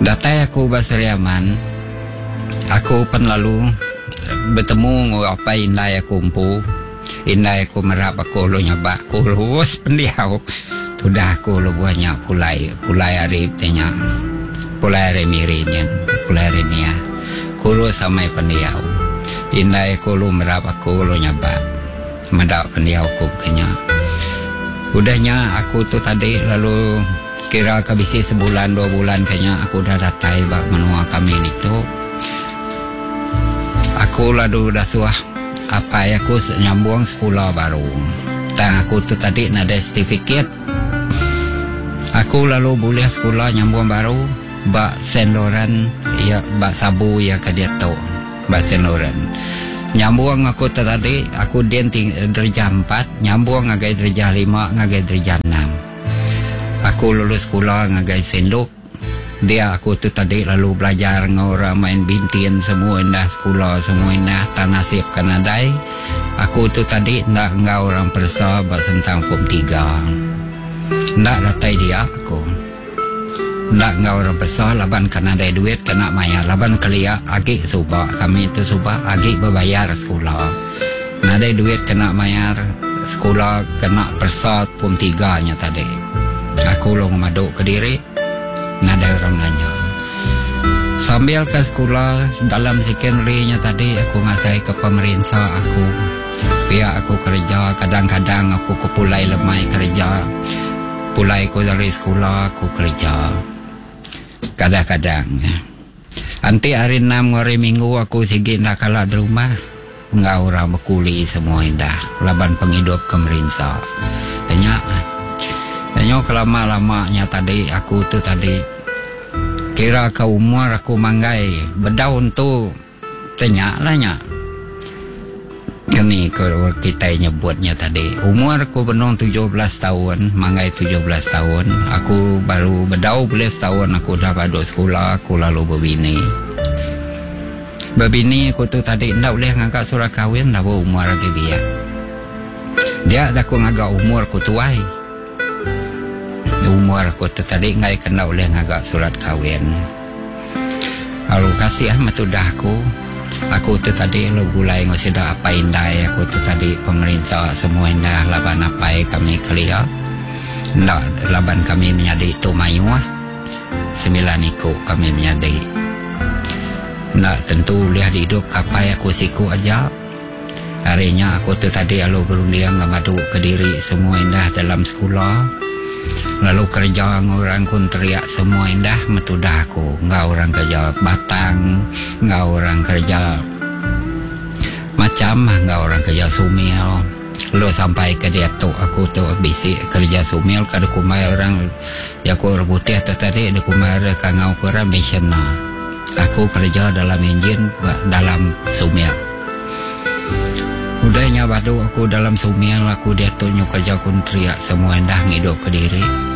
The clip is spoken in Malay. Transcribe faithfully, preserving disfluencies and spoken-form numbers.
Datai aku Basriaman, aku pun lalu bertemu dengan apa indai aku umpu, indai aku merap aku lo nyabak aku terus pendiau, sudah aku lo buahnya pulai pulai hari tanya, pulai hari mirinyan, pulai hari ni ya, kurus sampai pendiau, indai aku lo merap aku lo nyabak, mendak pendiau aku kenya, udahnya aku tu tadi lalu kira kabisi sebulan dua bulan kayaknya aku dah datai bak menua kami itu. Aku lalu dah suah apa ya aku nyambung sekolah baru. Tang aku tu tadi ada sertifikat. Aku lalu boleh sekolah nyambung baru bak sendoran ya bak sabu ya kadiato bak sendoran. Nyambung aku tu tadi aku dia derajat empat, nyambung ngagai derajat lima, ngagai derajat enam. Aku lulus sekolah ngagai sendok. Dia aku tu tadi lalu belajar ngora main bintian semua indah sekolah semua indah tanasib kanadai. Aku tu tadi ndak ngau orang persa bak tentang form tiga. Ndak datai dia aku. Ndak ngau orang persa laban kanadai duit kena maya laban kelia agi subak kami tu subak agi berbayar sekolah. Nadai duit kena bayar sekolah kena persa form tiga nya tadi. Aku lo ngemaduk ke diri, nada orang nanya. Sambil ke sekolah dalam secondary-nya tadi aku ngasai ke pemerintah aku. Biar aku kerja, kadang-kadang aku ke pulai lemai kerja. Pulai aku dari sekolah aku kerja. Kadang-kadang. Nanti hari enam hari minggu aku sigit nak kalah di rumah. Enggak orang berkuli semua indah. Laban penghidup pemerintah. Banyak. Hanya kelama-lamanya tadi aku tu tadi kira ke umur aku manggai berdaun tu tanya lah nya kini kalau kita nyebutnya tadi umur aku penuh tujuh belas tahun manggai tujuh belas tahun aku baru berdau boleh setahun aku dah baduk sekolah aku lalu berbini berbini aku tu tadi ndak boleh ngangkat surat kahwin dah umur lagi dia dia dah aku ngagak umur aku tuai umur aku tu tadi ngai kena oleh ngagak surat kahwin. Lalu kasih ah matudah aku. Aku tu tadi lo gulai ngasi dah apa indai aku tu tadi pemerintah semua indah laban apa kami kelia. Ndak laban kami menjadi tu mayu ah. Sembilan ikut kami menjadi. Ndak tentu lihat hidup kapai aku siku aja. Harinya aku tu tadi lalu berundiang ngamadu ke diri semua indah dalam sekolah. Lalu kerja orang pun teriak semua indah metudah aku. Enggak orang kerja batang, enggak orang kerja macam, enggak orang kerja sumil. Lo sampai ke dia tu aku tu bisi kerja sumil kada kumai orang ya aku rebutih tadi ada kumai kangau kurang missionna. Aku kerja dalam enjin dalam sumil. Udahnya badu aku dalam sumil aku dia tunjuk kerja kun teriak semua indah ngidup ke diri.